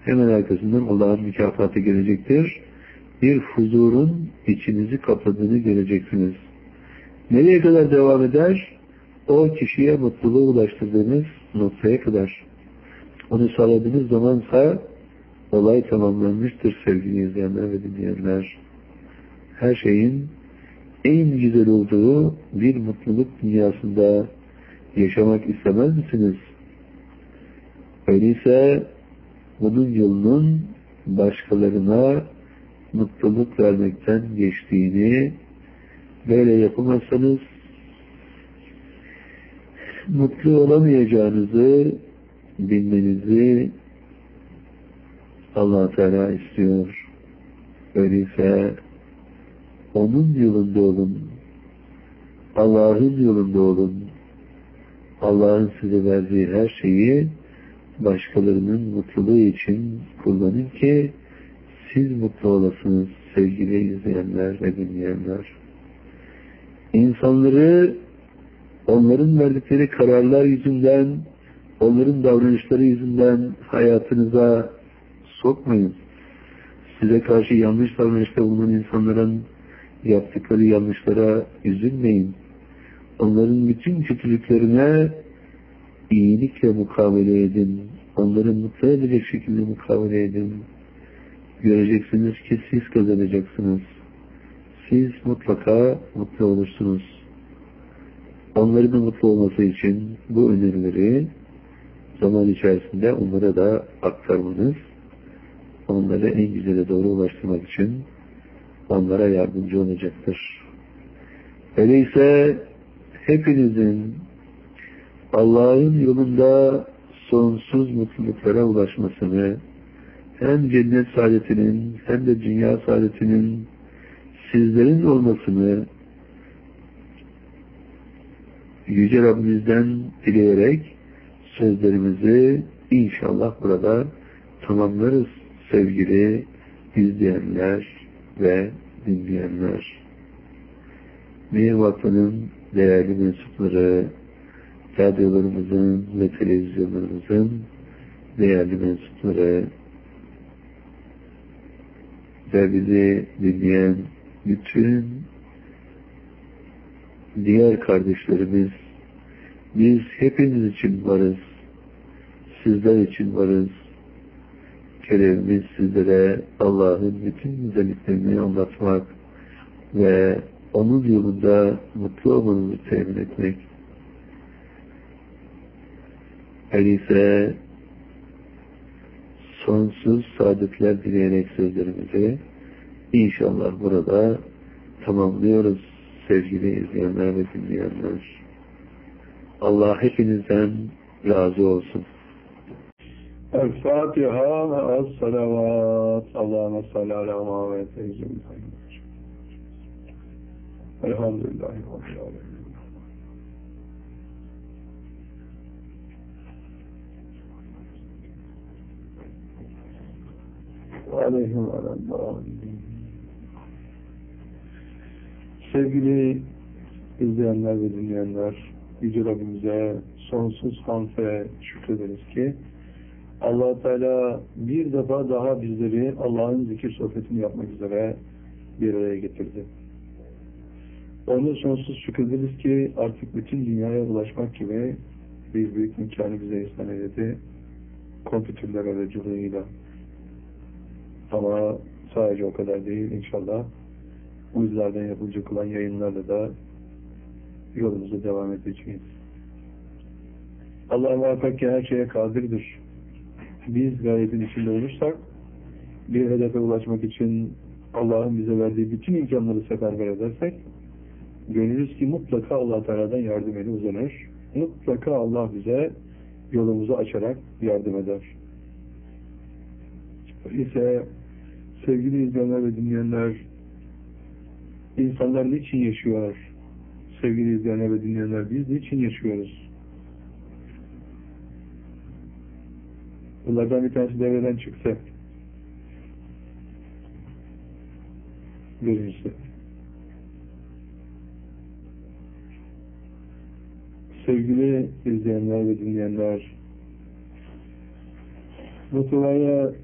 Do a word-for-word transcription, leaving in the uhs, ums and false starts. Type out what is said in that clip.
hemen arkasından Allah'ın mükafatı gelecektir. Bir huzurun içinizi kapladığını göreceksiniz. Nereye kadar devam eder? O kişiye mutluluğu ulaştırdığınız noktaya kadar. Onu sağladığınız zamansa olay tamamlanmıştır sevgili izleyenler ve dinleyenler. Her şeyin en güzel olduğu bir mutluluk dünyasında yaşamak istemez misiniz? Öyleyse bunun yolunun başkalarına mutluluk vermekten geçtiğini, böyle yapamazsanız mutlu olamayacağınızı bilmenizi Allah Teala istiyor. Öyleyse onun yolunda olun. Allah'ın yolunda olun. Allah'ın size verdiği her şeyi başkalarının mutluluğu için kullanın ki siz mutlu olasınız sevgili izleyenler ve dinleyenler. İnsanları onların verdikleri kararlar yüzünden, onların davranışları yüzünden hayatınıza sokmayın. Size karşı yanlış davranışta bulunan insanların yaptıkları yanlışlara üzülmeyin. Onların bütün kötülüklerine iyilikle mukabele edin. Onları mutlu edecek şekilde mukabele edin. Göreceksiniz ki siz kazanacaksınız. Siz mutlaka mutlu olursunuz. Onların da mutlu olması için bu önerileri zaman içerisinde onlara da aktarmanız, onları en güzele doğru ulaştırmak için onlara yardımcı olacaktır. Öyleyse hepinizin Allah'ın yolunda sonsuz mutluluklara ulaşmasını, hem cennet saadetinin hem de dünya saadetinin sizlerin olmasını Yüce Rabbimizden dileyerek sözlerimizi inşallah burada tamamlarız sevgili izleyenler ve dinleyenler. Mihir Vakfı'nın değerli mensupları, radyolarımızın ve televizyonlarımızın değerli mensupları ve bizi dinleyen bütün diğer kardeşlerimiz, biz hepiniz için varız, sizler için varız. Görevimiz sizlere Allah'ın bütün güzelliklerini anlatmak ve onun yolunda mutlu olmanızı temin etmek. Öyleyse sonsuz saadetler dileyerek sözlerimizi inşallah burada tamamlıyoruz sevgili izleyenler ve dinleyenler. Allah hepinizden razı olsun. El-Fatiha ve es-salavat. Allahümme salli ala Muhammed. Elhamdülillahi Rabbil alemin. Ve aleyhim aleyhim. Sevgili izleyenler ve dinleyenler, Yüce Rabbimize sonsuz hamd ve şükrederiz ki Allah Teala bir defa daha bizleri Allah'ın zikir sohbetini yapmak üzere bir araya getirdi. Ona sonsuz şükrederiz ki artık bütün dünyaya ulaşmak gibi bir büyük imkanı bize ihsan eyledi. Kompütürler aracılığıyla. Ama sadece o kadar değil inşallah. Uyuzlardan yapılacak olan yayınlarla da yolumuza devam edeceğiz. Allah muhakkak ki her şeye kadirdir. Biz gayetin içinde olursak, bir hedefe ulaşmak için Allah'ın bize verdiği bütün imkanları seferber edersek, görürüz ki mutlaka Allah Teala'dan yardım eli uzanır. Mutlaka Allah bize yolumuzu açarak yardım eder. İse sevgili izleyenler ve dinleyenler, insanlar niçin yaşıyor? Sevgili izleyenler ve dinleyenler, biz niçin yaşıyoruz? Bunlardan bir tanesi devreden çıksa, birincisi. Sevgili izleyenler ve dinleyenler, mutluluğa